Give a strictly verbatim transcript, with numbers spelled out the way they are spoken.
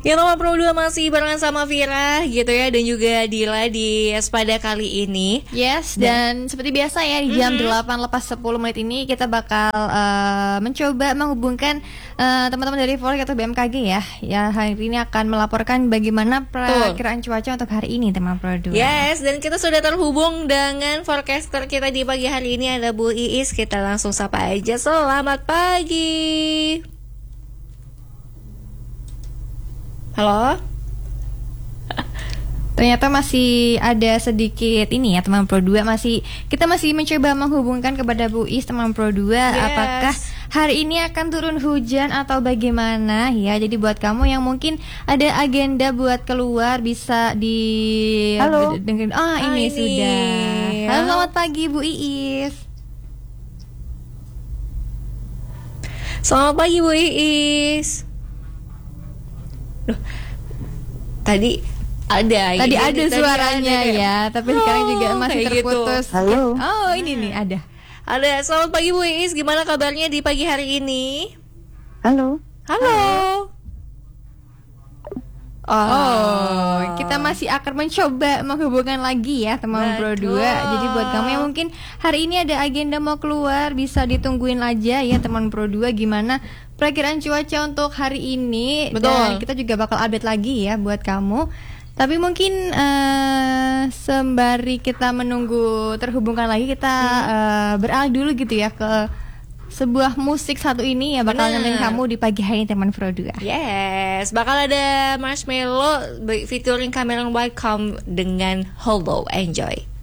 Ya, nomor Pro dua masih barengan sama Vira gitu ya, dan juga Dila di Espada kali ini. Yes, dan, dan seperti biasa ya di jam mm-hmm. delapan lepas sepuluh menit ini kita bakal uh, mencoba menghubungkan uh, teman-teman dari Forecast atau B M K G ya. Ya, hari ini akan melaporkan bagaimana perkiraan cuaca untuk hari ini teman Pro dua. Yes, dan kita sudah terhubung dengan forecaster kita di pagi hari ini, ada Bu Iis. Kita langsung sapa aja. Selamat pagi. Halo. Ternyata masih ada sedikit ini ya teman Pro dua, masih kita masih mencoba menghubungkan kepada Bu Is teman Pro dua. Yes. Apakah hari ini akan turun hujan atau bagaimana ya? Jadi buat kamu yang mungkin ada agenda buat keluar bisa di Halo. dengerin. Oh, ini, ini sudah. Halo, selamat pagi Bu Iis. Selamat pagi Bu Iis. Duh, tadi ada tadi ada suaranya ada, ya, tapi oh, sekarang juga masih terputus. Gitu. Halo. Oh, ini nih ada. Ada. Selamat pagi Bu Iis, gimana kabarnya di pagi hari ini? Halo. Halo. Oh, oh, kita masih akan mencoba menghubungkan lagi ya teman Pro dua. Jadi buat kamu yang mungkin hari ini ada agenda mau keluar, bisa ditungguin aja ya teman Pro dua gimana perakiraan cuaca untuk hari ini. Betul. Dan kita juga bakal update lagi ya buat kamu. Tapi mungkin uh, sembari kita menunggu terhubungkan lagi, kita hmm. uh, beralih dulu gitu ya ke sebuah musik satu ini ya, bakal nemenin kamu di pagi hari ini teman Pro dua. Yes, bakal ada Marshmello featuring Cameron Whitecomb dengan Hollow. Enjoy.